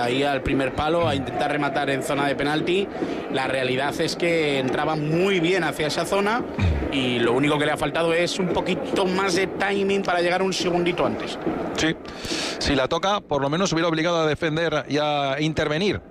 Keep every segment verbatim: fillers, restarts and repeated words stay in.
ahí al primer palo a intentar rematar en zona de penalti. La realidad es que entraba muy bien hacia esa zona y lo único que le ha faltado es un poquito más de timing para llegar un segundito antes. Sí, si la toca, por lo menos hubiera obligado a defender y a intervenir.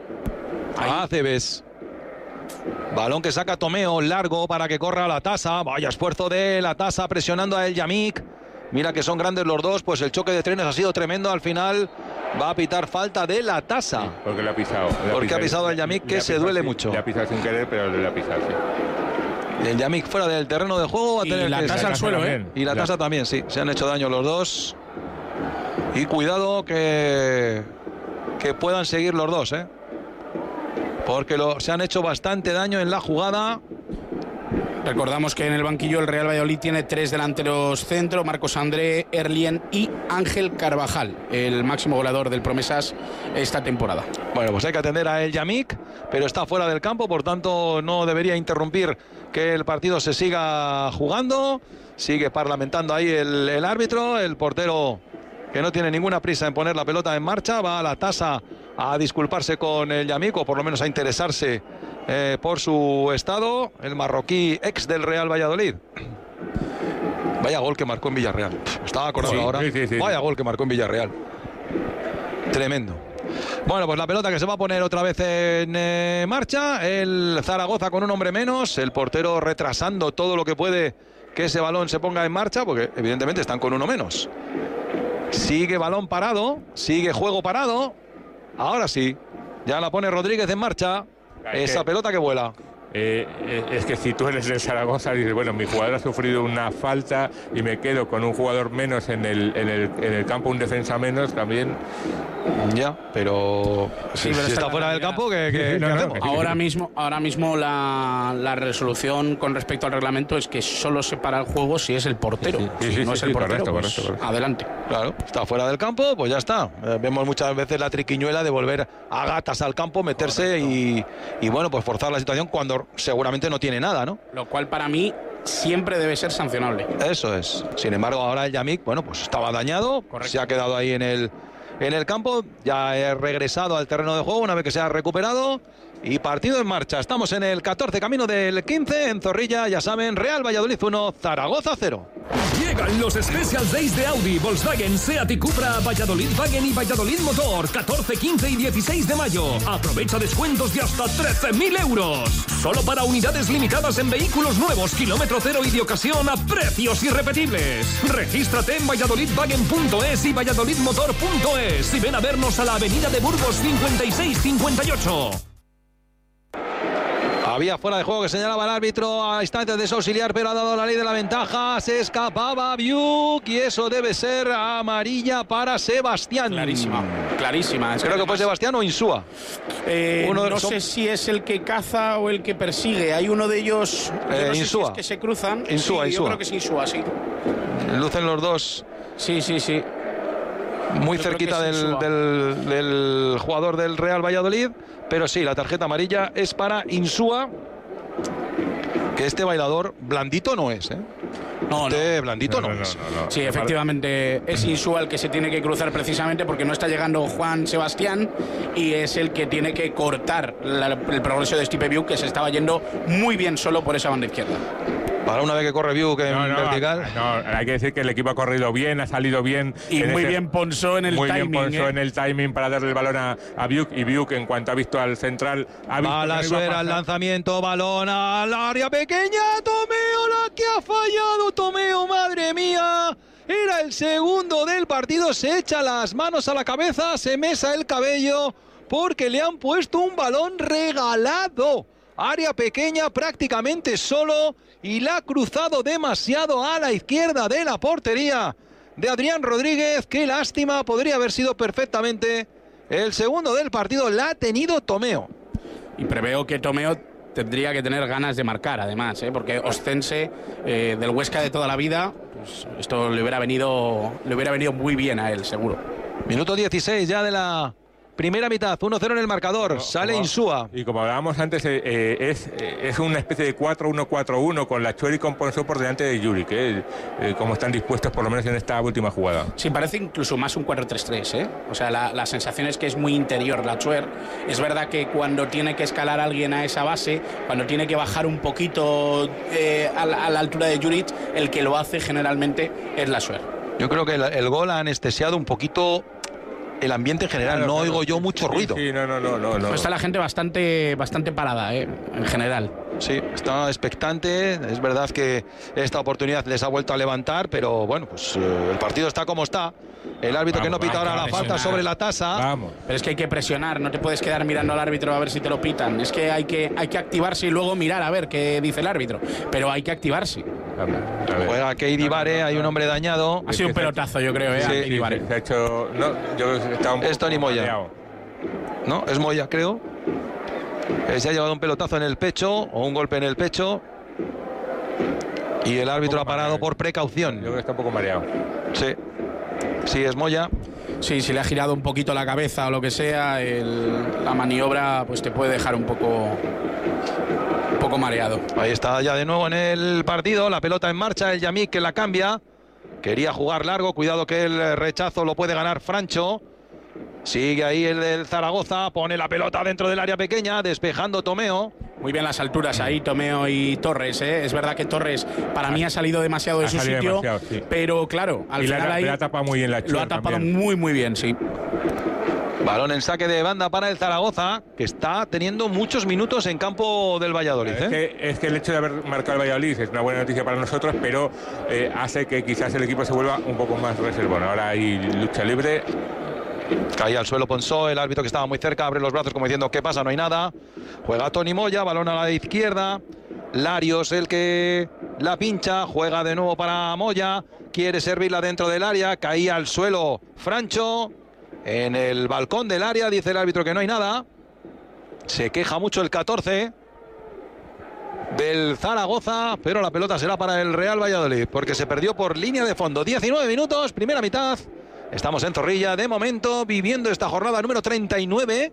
A Acebes. Balón que saca Tomeo, largo para que corra la Tasa. Vaya esfuerzo de la Tasa presionando a El Yamik. Mira que son grandes los dos, pues el choque de trenes ha sido tremendo. Al final va a pitar falta de la Tasa. Sí, porque le ha pisado. Le porque ha pisado, ha pisado El Yamik, que se duele sí, mucho. Le ha pisado sin querer, pero le ha pisado, sí. El Yamik fuera del terreno de juego va a y tener la que Tasa al suelo, ¿eh? Y la ya. Tasa también, sí. Se han hecho daño los dos. Y cuidado que, que puedan seguir los dos, ¿eh? Porque lo, se han hecho bastante daño en la jugada. Recordamos que en el banquillo el Real Valladolid tiene tres delanteros centro: Marcos André, Erlien y Ángel Carvajal, el máximo goleador del Promesas esta temporada. Bueno, pues hay que atender a El Yamik, pero está fuera del campo, por tanto no debería interrumpir que el partido se siga jugando. Sigue parlamentando ahí el, el árbitro, el portero, que no tiene ninguna prisa en poner la pelota en marcha. Va a la Tasa a disculparse con El Yamik, o por lo menos a interesarse eh, por su estado, el marroquí ex del Real Valladolid. Vaya gol que marcó en Villarreal. Estaba acordado sí, ahora. Sí, sí, sí. Vaya gol que marcó en Villarreal. Tremendo. Bueno, pues la pelota que se va a poner otra vez en eh, marcha. El Zaragoza con un hombre menos. El portero retrasando todo lo que puede que ese balón se ponga en marcha, porque evidentemente están con uno menos. Sigue balón parado, sigue juego parado. Ahora sí, ya la pone Rodríguez en marcha. Es Esa que, pelota que vuela. Eh, es que si tú eres de Zaragoza dices, bueno, mi jugador ha sufrido una falta y me quedo con un jugador menos en el, en el, en el campo, un defensa menos también. Ya, pero Sí, si, pero si está fuera del campo, ¿qué, qué, Sí, no, ¿qué no, hacemos? no. Ahora mismo, ahora mismo la, la resolución con respecto al reglamento es que solo se para el juego si es el portero. Sí, sí, si sí, no sí, es el sí, portero, correcto, pues correcto, correcto. adelante. Claro, está fuera del campo, pues ya está. Eh, vemos muchas veces la triquiñuela de volver a gatas al campo, meterse y, y bueno, pues forzar la situación cuando seguramente no tiene nada, ¿no? Lo cual para mí siempre debe ser sancionable. Eso es. Sin embargo, ahora el Yamik, bueno, pues estaba dañado, Correcto. Se ha quedado ahí en el, en el campo, ya he regresado al terreno de juego una vez que se ha recuperado. Y partido en marcha. Estamos en el catorce, camino del quince, en Zorrilla, ya saben, Real Valladolid uno, Zaragoza cero. Llegan los Special Days de Audi, Volkswagen, Seat y Cupra, Valladolid Wagen y Valladolid Motor, catorce, quince y dieciséis de mayo. Aprovecha descuentos de hasta trece mil euros. Solo para unidades limitadas en vehículos nuevos, kilómetro cero y de ocasión a precios irrepetibles. Regístrate en valladolidwagen punto es y valladolidmotor punto es y ven a vernos a la avenida de Burgos cincuenta y seis cincuenta y ocho. Había fuera de juego que señalaba el árbitro a instantes de su auxiliar, pero ha dado la ley de la ventaja. Se escapaba Biuk y eso debe ser amarilla para Sebastián. Clarísima, clarísima. Es Creo que fue además, Sebastián o Insúa. eh, Uno de- no son- sé si es el que caza o el que persigue. Hay uno de ellos, yo Eh, no sé si Insúa. es que se cruzan. Insúa, Sí, Insúa. Yo creo que es Insúa, sí. Lucen los dos Sí, sí, sí. muy Yo cerquita creo que es del, Insúa. del, del jugador del Real Valladolid, pero sí, la tarjeta amarilla es para Insúa, que este bailador blandito no es, ¿eh? No, no. Este blandito no, No, no, es. no, no. Sí, efectivamente es Insúa el que se tiene que cruzar precisamente porque no está llegando Juan Sebastián y es el que tiene que cortar la- el progreso de Stipe Biuk, que se estaba yendo muy bien solo por esa banda izquierda. Para una vez que corre Biuk en No, no, vertical. no, hay que decir que el equipo ha corrido bien, ha salido bien. Y en muy ese- bien Ponsó en el muy timing. bien Ponsó ¿eh? en el timing para darle el balón a, a Biuk, y Biuk, en cuanto ha visto al central, ha visto Va que la no iba a suera, el pasar. lanzamiento, balón al área pequeña. Tomeo, la que ha fallado Tomeo, madre mía. Era el segundo del partido, se echa las manos a la cabeza, se mesa el cabello porque le han puesto un balón regalado. Área pequeña, prácticamente solo, y la ha cruzado demasiado a la izquierda de la portería de Adrián Rodríguez. Qué lástima, podría haber sido perfectamente el segundo del partido. La ha tenido Tomeo. Y preveo que Tomeo tendría que tener ganas de marcar, además, ¿eh? Porque Ostense, eh, del Huesca de toda la vida, pues esto le hubiera venido, le hubiera venido muy bien a él, seguro. Minuto dieciséis ya de la Primera mitad, uno cero en el marcador, No, sale como, Insúa. Y como hablábamos antes, eh, eh, es, eh, es una especie de cuatro uno cuatro uno con la Chuer y con Ponsó por delante de Juric, eh, eh, como están dispuestos por lo menos en esta última jugada. Sí, parece incluso más un cuatro tres tres, ¿eh? O sea, la, la sensación es que es muy interior la Chuer. Es verdad que cuando tiene que escalar alguien a esa base, cuando tiene que bajar un poquito eh, a, la, a la altura de Juric, el que lo hace generalmente es la Chuer. Yo creo que el, el gol ha anestesiado un poquito el ambiente en general, Claro, no claro. oigo yo mucho Sí, ruido. Sí, no, no, no, no. no. Pues está la gente bastante, bastante parada, ¿eh? En general. Sí, está expectante. Es verdad que esta oportunidad les ha vuelto a levantar, pero bueno, pues eh, el partido está como está. El árbitro Vamos, que no pita vamos, ahora la vamos, falta vamos. sobre la tasa. Vamos. Pero es que hay que presionar, no te puedes quedar mirando al árbitro a ver si te lo pitan. Es que hay que, hay que activarse y luego mirar a ver qué dice el árbitro. Pero hay que activarse. Vamos, a ver. Juega Keidi Vare, hay un hombre dañado. Ha sido un pelotazo, yo creo, ¿eh? Sí, a Keidi Sí, Vare. se ha hecho. No, yo estaba un poco Es Tony Moya. mareado. ¿No? Es Moya, creo. Eh, se ha llevado un pelotazo en el pecho o un golpe en el pecho. Y el árbitro Un ha poco parado mareado. por Yo precaución. creo que está un poco mareado. Sí. Sí, es Moya. Sí, si le ha girado un poquito la cabeza o lo que sea, el- la maniobra pues te puede dejar un poco, un poco mareado. Ahí está ya de nuevo en el partido. La pelota en marcha. El Yamik que la cambia. Quería jugar largo. Cuidado que el rechazo lo puede ganar Francho. Sigue ahí el del Zaragoza. Pone la pelota dentro del área pequeña. Despejando Tomeo. Muy bien las alturas ahí, Tomeo y Torres, ¿eh? Es verdad que Torres para mí ha salido demasiado de Ha su salido sitio, demasiado, sí. pero claro, al Y la, final ahí la ha tapado muy bien la lo Chuer ha tapado también. muy muy bien, sí. Balón en saque de banda para el Zaragoza, que está teniendo muchos minutos en campo del Valladolid. Es ¿eh? que, es que el hecho de haber marcado el Valladolid es una buena noticia para nosotros, pero eh, hace que quizás el equipo se vuelva un poco más reservón. Ahora hay lucha libre. Caía al suelo Ponsó, el árbitro que estaba muy cerca abre los brazos como diciendo ¿qué pasa? No hay nada. Juega Tony Moya, balón a la izquierda. Larios el que la pincha, juega de nuevo para Moya, quiere servirla dentro del área, caía al suelo Francho. En el balcón del área dice el árbitro que no hay nada. Se queja mucho el catorce del Zaragoza, pero la pelota será para el Real Valladolid porque se perdió por línea de fondo. diecinueve minutos, primera mitad. Estamos en Zorrilla, de momento, viviendo esta jornada número treinta y nueve,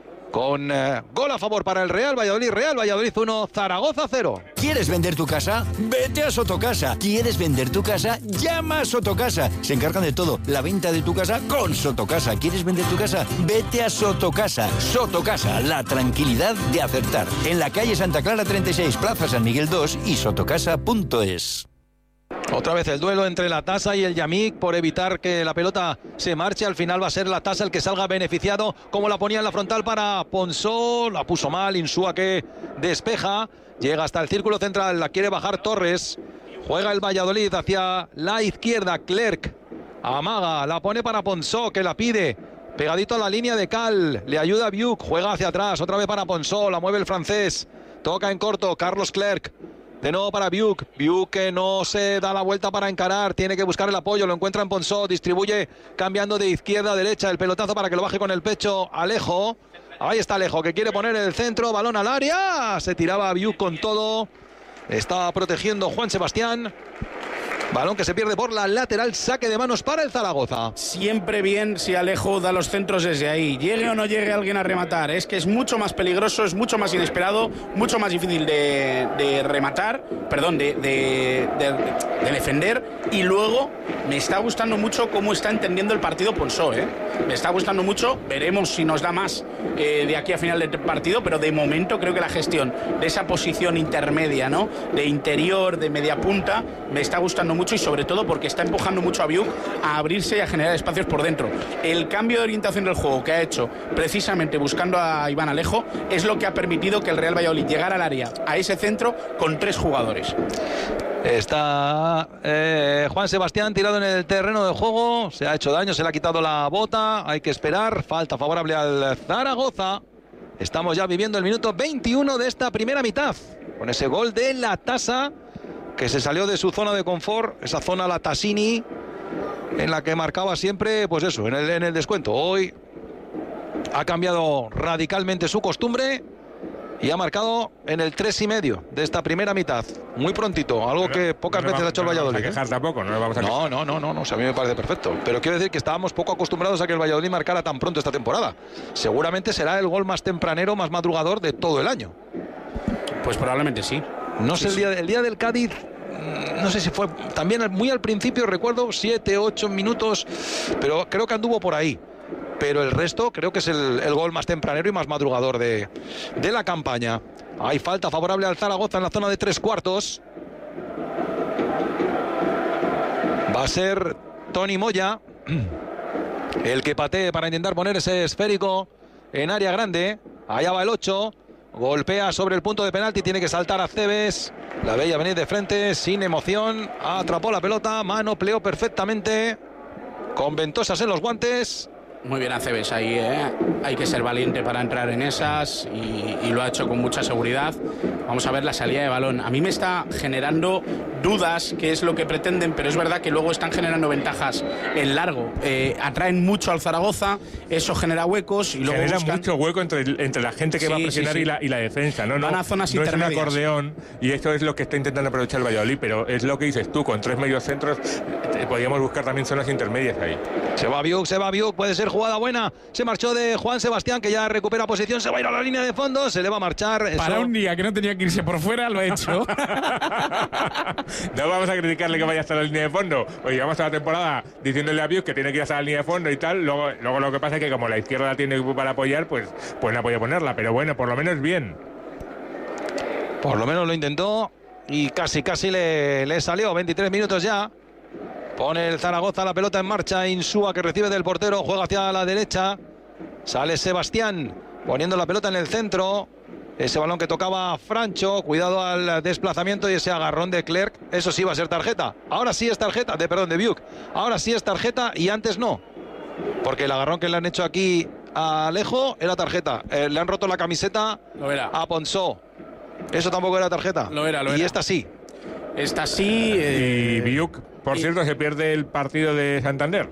con eh, gol a favor para el Real Valladolid. Real Valladolid uno, Zaragoza cero. ¿Quieres vender tu casa? Vete a Sotocasa. ¿Quieres vender tu casa? Llama a Sotocasa. Se encargan de todo. La venta de tu casa con Sotocasa. ¿Quieres vender tu casa? Vete a Sotocasa. Sotocasa, la tranquilidad de acertar. En la calle Santa Clara treinta y seis, Plaza San Miguel dos y sotocasa punto es. Otra vez el duelo entre la Tasa y el Yamik por evitar que la pelota se marche. Al final va a ser la Tasa el que salga beneficiado, como la ponía en la frontal para Ponsó. La puso mal, Insúa que despeja. Llega hasta el círculo central, la quiere bajar Torres. Juega el Valladolid hacia la izquierda, Clerc. Amaga, la pone para Ponsó, que la pide. Pegadito a la línea de Cal, le ayuda Biuk, juega hacia atrás, otra vez para Ponsó, la mueve el francés. Toca en corto, Carlos Clerc. De nuevo para Biuk, Biuk que no se da la vuelta para encarar, tiene que buscar el apoyo, lo encuentra en Ponsó, distribuye cambiando de izquierda a derecha, el pelotazo para que lo baje con el pecho Alejo. Ahí está Alejo que quiere poner el centro, balón al área, se tiraba Biuk con todo, estaba protegiendo Juan Sebastián. Balón que se pierde por la lateral, saque de manos para el Zaragoza. Siempre bien si Alejo da los centros desde ahí, llegue o no llegue alguien a rematar. Es que es mucho más peligroso, es mucho más inesperado, mucho más difícil de, de rematar, perdón, de, de, de, de defender. Y luego me está gustando mucho cómo está entendiendo el partido Ponsó, ¿eh? Me está gustando mucho, veremos si nos da más eh, de aquí a final del partido, pero de momento creo que la gestión de esa posición intermedia, ¿no? De interior, de media punta, me está gustando mucho. Mucho y sobre todo porque está empujando mucho a Biuk a abrirse y a generar espacios por dentro. El cambio de orientación del juego que ha hecho precisamente buscando a Iván Alejo es lo que ha permitido que el Real Valladolid llegara al área, a ese centro, con tres jugadores. Está eh, Juan Sebastián tirado en el terreno de juego, se ha hecho daño, se le ha quitado la bota, hay que esperar, falta favorable al Zaragoza. Estamos ya viviendo el minuto veintiuno de esta primera mitad, con ese gol de la Tasa, que se salió de su zona de confort, esa zona la Tasini, en la que marcaba siempre, pues eso, en el, en el descuento. Hoy ha cambiado radicalmente su costumbre y ha marcado en el tres y medio de esta primera mitad, muy prontito, algo no, que pocas no veces vamos, ha hecho el no Valladolid. No vamos a quejar ¿eh? tampoco, no vamos a quejar. No, no, no, no, no, o sea, a mí me parece perfecto. Pero quiero decir que estábamos poco acostumbrados a que el Valladolid marcara tan pronto esta temporada. Seguramente será el gol más tempranero, más madrugador de todo el año. Pues probablemente sí. No sí, sé, el día, el día del Cádiz, no sé si fue también muy al principio, recuerdo, siete, ocho minutos, pero creo que anduvo por ahí. Pero el resto creo que es el, el gol más tempranero y más madrugador de, de la campaña. Hay falta favorable al Zaragoza en la zona de tres cuartos. Va a ser Tony Moya el que patee para intentar poner ese esférico en área grande. Allá va el ocho. Golpea sobre el punto de penalti. Tiene que saltar a Cebes. La veía venir de frente sin emoción. Atrapó la pelota. Manopleó perfectamente. Con ventosas en los guantes. Muy bien Aceves ahí, ¿eh? Hay que ser valiente para entrar en esas y, y lo ha hecho con mucha seguridad. Vamos a ver la salida de balón. A mí me está generando dudas qué es lo que pretenden, pero es verdad que luego están generando ventajas en largo. Eh, atraen mucho al Zaragoza, eso genera huecos y luego genera buscan... mucho hueco entre, entre la gente que sí, va a presionar sí, sí. Y, la, y la defensa. No, no, Van a zonas no es un intermedias. acordeón y esto es lo que está intentando aprovechar el Valladolid, pero es lo que dices tú, con tres medios centros eh, podríamos buscar también zonas intermedias ahí. Se va Biuk, se va Biuk, puede ser jugada buena. Se marchó de Juan Sebastián, que ya recupera posición, se va a ir a la línea de fondo, se le va a marchar. Eso... Para un día que no tenía que irse por fuera, lo ha hecho. No vamos a criticarle que vaya hasta la línea de fondo. Oye, vamos a la temporada diciéndole a Biuk que tiene que ir hasta la línea de fondo y tal. Luego, luego lo que pasa es que como la izquierda la tiene para apoyar, pues, pues no podía ponerla. Pero bueno, por lo menos bien. Por lo menos lo intentó y casi, casi le, le salió. veintitrés minutos ya. Pone el Zaragoza la pelota en marcha. Insúa que recibe del portero. Juega hacia la derecha. Sale Sebastián poniendo la pelota en el centro. Ese balón que tocaba Francho. Cuidado al desplazamiento y ese agarrón de Clerc. Eso sí va a ser tarjeta. Ahora sí es tarjeta. De, perdón, de Biuk. Ahora sí es tarjeta y antes no. Porque el agarrón que le han hecho aquí a Alejo era tarjeta. Eh, le han roto la camiseta Lo era. a Ponsó. Eso tampoco era tarjeta. Lo era, lo y era. esta sí. Esta sí... Eh... Y Biuk, por y... cierto, se pierde el partido de Santander.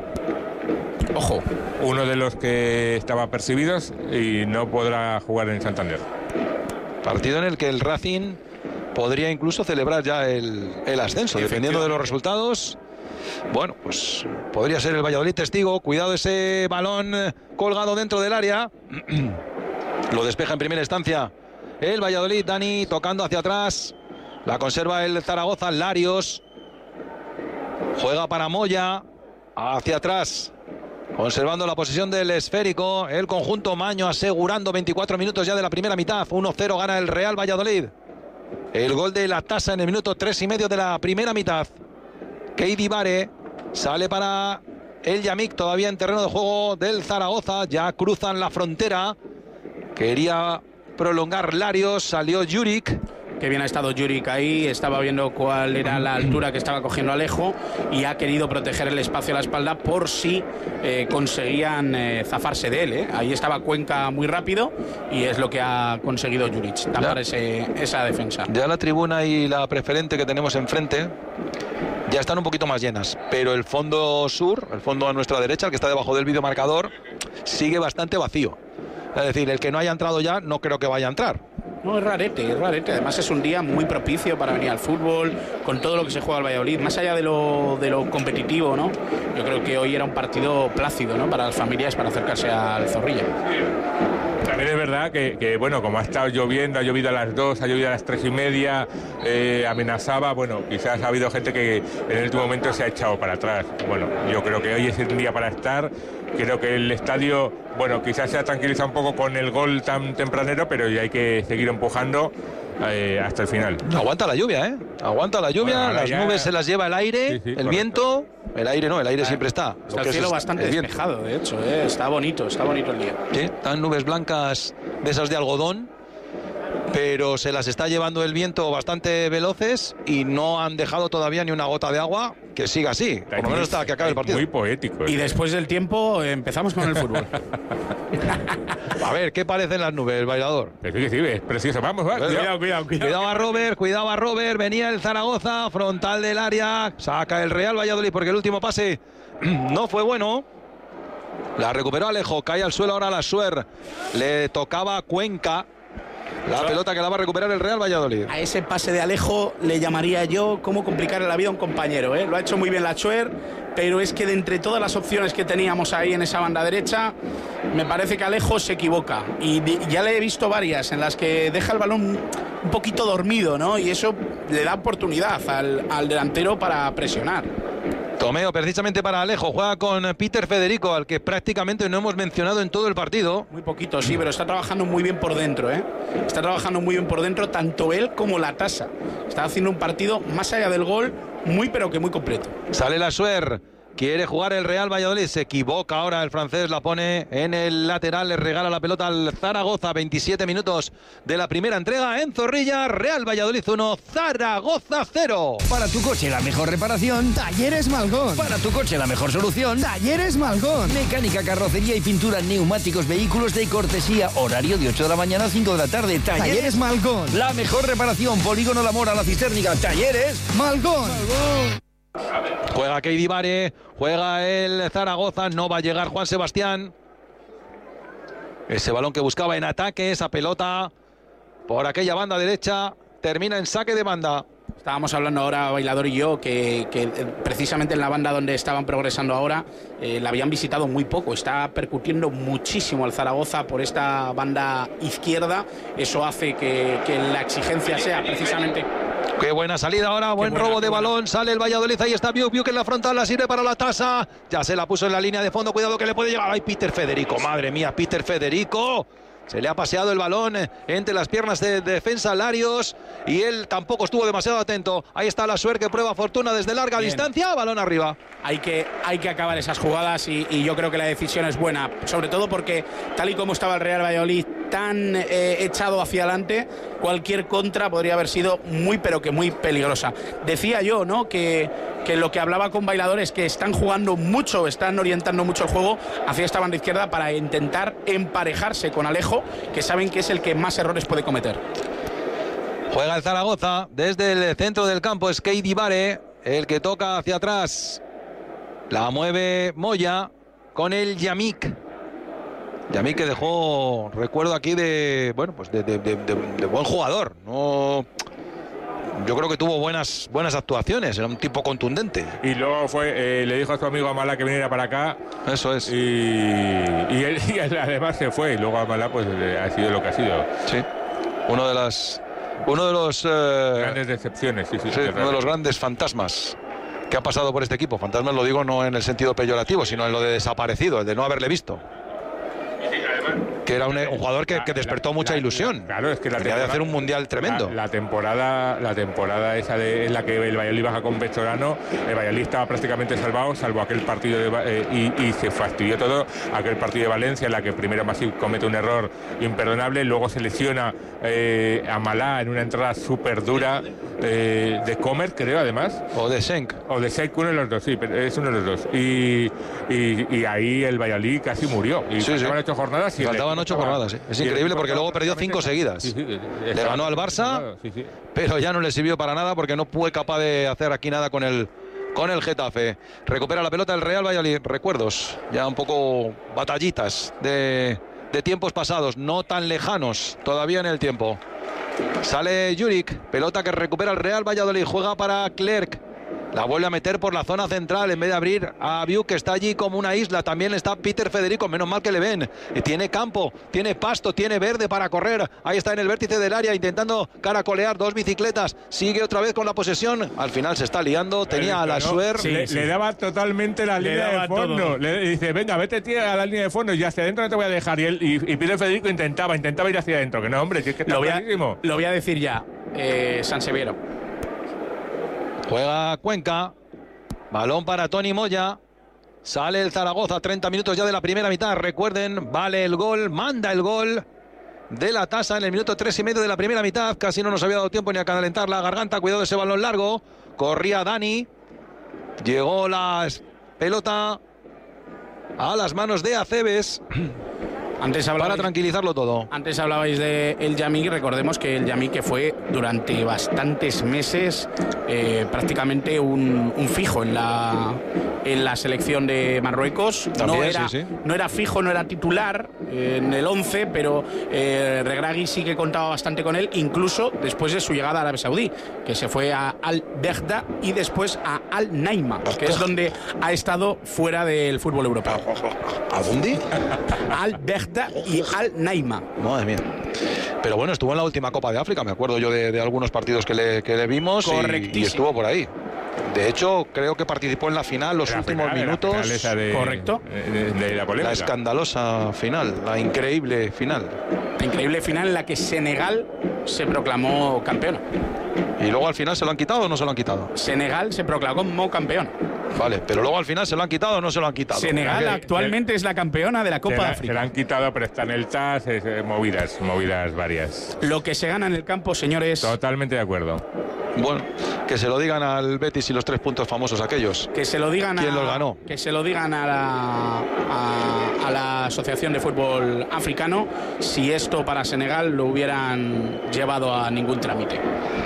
Ojo. Uno de los que estaba percibidos y no podrá jugar en Santander. Partido en el que el Racing podría incluso celebrar ya el, el ascenso, dependiendo de los resultados. Bueno, pues podría ser el Valladolid testigo. Cuidado ese balón colgado dentro del área. Lo despeja en primera instancia el Valladolid. Dani tocando hacia atrás. La conserva el Zaragoza. Larios juega para Moya. Hacia atrás, conservando la posesión del esférico. El conjunto Maño asegurando veinticuatro minutos ya de la primera mitad. uno cero gana el Real Valladolid. El gol de la tasa en el minuto tres y medio de la primera mitad. Keidi Bare sale para el Yamik, todavía en terreno de juego del Zaragoza. Ya cruzan la frontera. Quería prolongar Larios, salió Juric. Qué bien ha estado Juric ahí, estaba viendo cuál era la altura que estaba cogiendo Alejo y ha querido proteger el espacio a la espalda por si eh, conseguían eh, zafarse de él. ¿eh? Ahí estaba Cuenca muy rápido y es lo que ha conseguido Juric, tapar ese, esa defensa. Ya la tribuna y la preferente que tenemos enfrente ya están un poquito más llenas, pero el fondo sur, el fondo a nuestra derecha, el que está debajo del videomarcador, sigue bastante vacío. Es decir, el que no haya entrado ya no creo que vaya a entrar. No, es rarete, es rarete. Además es un día muy propicio para venir al fútbol, con todo lo que se juega al Valladolid, más allá de lo, de lo competitivo, ¿no? Yo creo que hoy era un partido plácido, ¿no? Para las familias, para acercarse al Zorrilla. También es verdad que, que, bueno, como ha estado lloviendo, ha llovido a las dos, ha llovido a las tres y media, eh, amenazaba, bueno, quizás ha habido gente que en el último momento se ha echado para atrás. Bueno, yo creo que hoy es un día para estar, creo que el estadio, bueno, quizás se ha tranquilizado un poco con el gol tan tempranero, pero ya hay que seguir empujando eh, hasta el final. Aguanta la lluvia, ¿eh? Aguanta la lluvia, bueno, las ya... nubes se las lleva el aire, sí, sí, el correcto. Viento, el aire no, el aire siempre está. Está el cielo es, bastante el despejado, de hecho, ¿eh? Está bonito, está bonito el día. Sí, están nubes blancas de esas de algodón, pero se las está llevando el viento bastante veloces y no han dejado todavía ni una gota de agua. Que siga así, por lo menos hasta que acabe el partido. Muy poético. Y después del tiempo empezamos con el fútbol. A ver, ¿qué parecen las nubes, bailador? Sí, sí, sí, es precioso. Vamos, va. Cuidado, cuidado, cuidado. Cuidado a Robert, cuidado a Robert. Venía el Zaragoza, frontal del área. Saca el Real Valladolid porque el último pase no fue bueno. La recuperó Alejo, cae al suelo ahora la Suer. Le tocaba Cuenca. La pelota que la va a recuperar el Real Valladolid. A ese pase de Alejo le llamaría yo cómo complicarle la vida a un compañero, ¿eh? Lo ha hecho muy bien la Chuer, pero es que de entre todas las opciones que teníamos ahí en esa banda derecha, me parece que Alejo se equivoca. Y ya le he visto varias en las que deja el balón un poquito dormido, ¿no? Y eso le da oportunidad al, al delantero para presionar. Tomeo, precisamente para Alejo, juega con Peter Federico, al que prácticamente no hemos mencionado en todo el partido. Muy poquito, sí, pero está trabajando muy bien por dentro, ¿eh? Está trabajando muy bien por dentro, tanto él como la Tasa. Está haciendo un partido, más allá del gol, muy pero que muy completo. Sale la Suer. Quiere jugar el Real Valladolid, se equivoca ahora el francés, la pone en el lateral, le regala la pelota al Zaragoza, veintisiete minutos de la primera entrega en Zorrilla, Real Valladolid uno, Zaragoza cero. Para tu coche la mejor reparación, Talleres Malgón. Para tu coche la mejor solución, Talleres Malgón. Mecánica, carrocería y pintura, neumáticos, vehículos de cortesía, horario de ocho de la mañana a cinco de la tarde. Talleres, Talleres Malgón. La mejor reparación, Polígono La Mora, La Cisterniga, Talleres Malgón. Malgón. Juega Keidi Bare, juega el Zaragoza, no va a llegar Juan Sebastián. Ese balón que buscaba en ataque, esa pelota por aquella banda derecha, termina en saque de banda. Estábamos hablando ahora, Bailador y yo, que, que precisamente en la banda donde estaban progresando ahora, eh, la habían visitado muy poco. Está percutiendo muchísimo al Zaragoza por esta banda izquierda. Eso hace que, que la exigencia sea precisamente... Qué buena salida ahora, buen buena, robo de buena. balón, sale el Valladolid, ahí está Biuk, Biuk en la frontal, la sirve para la Tasa, ya se la puso en la línea de fondo, cuidado que le puede llegar, ay Peter Federico, madre mía, Peter Federico, se le ha paseado el balón entre las piernas de, de defensa Larios y él tampoco estuvo demasiado atento, ahí está la Suer que prueba fortuna desde larga Bien. distancia, balón arriba. Hay que, hay que acabar esas jugadas y, y yo creo que la decisión es buena, sobre todo porque tal y como estaba el Real Valladolid tan eh, echado hacia adelante, cualquier contra podría haber sido muy pero que muy peligrosa. Decía yo, ¿no?, que, que lo que hablaba con Bailador es que están jugando mucho, están orientando mucho el juego hacia esta banda izquierda para intentar emparejarse con Alejo, que saben que es el que más errores puede cometer. Juega el Zaragoza desde el centro del campo, es Keidi Bare, el que toca hacia atrás, la mueve Moya con el Yamik. Yamik que dejó recuerdo aquí de bueno pues de, de, de, de, de buen jugador, no, yo creo que tuvo buenas buenas actuaciones, era un tipo contundente. Y luego fue eh, le dijo a su amigo Amalá que viniera para acá. Eso es. Y, y, él, y él además se fue y luego Amalá pues ha sido lo que ha sido. Sí. Uno de las uno de los eh, grandes decepciones, sí, sí, sí, uno de los grandes fantasmas que ha pasado por este equipo. Fantasmas lo digo no en el sentido peyorativo, sino en lo de desaparecido, el de no haberle visto. Que era un, un jugador que, que despertó mucha ilusión. Claro, es que la tenía de hacer un mundial tremendo. La, la temporada, la temporada esa de, en la que el Valladolid baja con Pestorano, el Valladolid estaba prácticamente salvado, salvo aquel partido de, eh, y, y se fastidió todo. Aquel partido de Valencia, en la que primero Masip comete un error imperdonable, luego se lesiona eh, a Malá en una entrada súper dura eh, de Comer, creo, además. O de Senk. O de Senk, uno de los dos, sí, es uno de los dos. Y, y, y ahí el Valladolid casi murió. Y sí, faltaban sí. ocho jornadas y faltaban ocho jornadas, ¿sí? Es increíble porque luego perdió cinco seguidas. Sí, sí, le ganó al Barça, sí, sí. pero ya no le sirvió para nada porque no fue capaz de hacer aquí nada con el, con el Getafe. Recupera la pelota el Real Valladolid. Recuerdos, ya un poco batallitas de, de tiempos pasados, no tan lejanos todavía en el tiempo. Sale Juric, pelota que recupera el Real Valladolid, juega para Clerc. La vuelve a meter por la zona central en vez de abrir a Biuk, que está allí como una isla. También está Peter Federico, menos mal que le ven. Tiene campo, tiene pasto, tiene verde para correr. Ahí está en el vértice del área intentando caracolear dos bicicletas. Sigue otra vez con la posesión. Al final se está liando. Tenía a la Suer. Sí, le, sí. le daba totalmente la le línea de fondo. Todo. Le dice, venga, vete tía a la línea de fondo y hacia adentro no te voy a dejar. Y, él, y, y Peter Federico intentaba, intentaba ir hacia adentro. Que no, hombre, si es que está lo voy, a, lo voy a decir ya. Eh, San Severo. Juega Cuenca. Balón para Toni Moya. Sale el Zaragoza, treinta minutos ya de la primera mitad. Recuerden, vale el gol, manda el gol de la Tasa en el minuto tres y medio de la primera mitad. Casi no nos había dado tiempo ni a calentar la garganta. Cuidado de ese balón largo. Corría Dani. Llegó la pelota a las manos de Aceves. Antes hablabais, para tranquilizarlo todo. Antes hablabais de el Yamik, recordemos que el Yamik que fue durante bastantes meses eh, prácticamente un, un fijo en la, en la selección de Marruecos. También, no, era, sí, sí. no era fijo, no era titular eh, en el once, pero eh, Regragui sí que contaba bastante con él, incluso después de su llegada a Arabia Saudí, que se fue a Al-Behda y después a Al-Naima, que es donde ha estado fuera del fútbol europeo. ¿A dónde? Al-Behda y Al-Naima. Madre mía. Pero bueno, estuvo en la última Copa de África, me acuerdo yo de, de algunos partidos que le, que le vimos y, y estuvo por ahí. De hecho, creo que participó en la final, los La últimos final, minutos. la final esa de, Correcto. De, de la polémica. La escandalosa final, la increíble final. La increíble final en la que Senegal se proclamó campeón. ¿Y luego al final se lo han quitado o no se lo han quitado? Senegal se proclamó campeón. Vale, pero luego al final se lo han quitado o no se lo han quitado. Senegal Que- actualmente que- es la campeona de la Copa Se de la, África. se la han quitado, pero está en el T A S, es, eh, movidas, movidas varias. Lo que se gana en el campo, señores, Totalmente de acuerdo. Bueno, que se lo digan al Betis y los tres puntos famosos aquellos. que se lo digan a, ¿Quién los ganó? que se lo digan a la, a, a la Asociación de Fútbol Africano si esto para Senegal lo hubieran llevado a ningún trámite.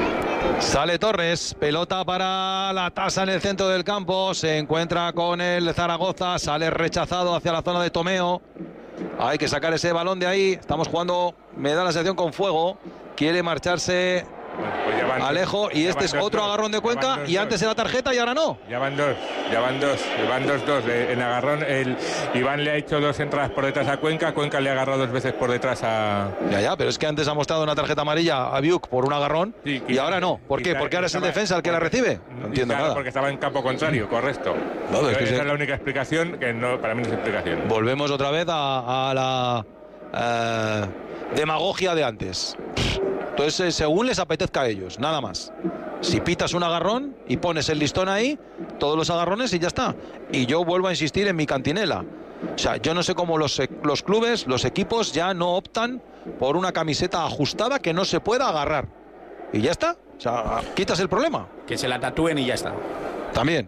Sale Torres, pelota para la tasa en el centro del campo, se encuentra con el Zaragoza, sale rechazado hacia la zona de Tomeo. Hay que sacar ese balón de ahí, estamos jugando, me da la sensación con fuego, quiere marcharse Bueno, pues ya van dos, Alejo y ya este van es dos, otro dos, agarrón de ya Cuenca van dos, y antes dos. era tarjeta y ahora no. Ya van dos, ya van dos, van dos, dos. Eh, en agarrón, el Iván le ha hecho dos entradas por detrás a Cuenca, Cuenca le ha agarrado dos veces por detrás a... Ya, ya, pero es que antes ha mostrado una tarjeta amarilla a Biuk por un agarrón Sí, y quizá- ahora no. ¿Por qué? quizá Porque ahora es el estaba- defensa el que la recibe. No entiendo Claro, nada. porque estaba en campo contrario, correcto. No, es que Esa se- es la única explicación, que no, para mí no es explicación. Volvemos otra vez a, a la eh, demagogia de antes. Entonces, eh, según les apetezca a ellos, nada más. Si pitas un agarrón y pones el listón ahí, todos los agarrones y ya está. Y yo vuelvo a insistir en mi cantinela. O sea, yo no sé cómo los, e- los clubes, los equipos ya no optan por una camiseta ajustada que no se pueda agarrar. Y ya está. O sea, quitas el problema. Que se la tatúen y ya está. También.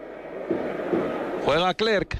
Juega Clerc